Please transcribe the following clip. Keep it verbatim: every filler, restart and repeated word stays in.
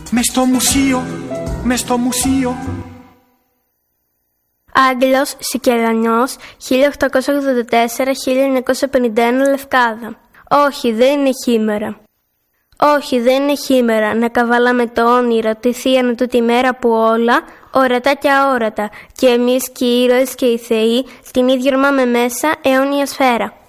Μες στο μουσείο, μες στο μουσείο. Άγγελος Σικελανιός, χίλια οκτακόσια ογδόντα τέσσερα με χίλια εννιακόσια πενήντα ένα, Λευκάδα. Όχι, δεν είναι χήμερα. Όχι, δεν είναι χήμερα να καβαλάμε το όνειρο τη θεία του τη μέρα που όλα, ορατά και αόρατα, και εμείς και οι ήρωες και οι θεοί, την ίδια ορμάμε μέσα αιώνια σφαίρα.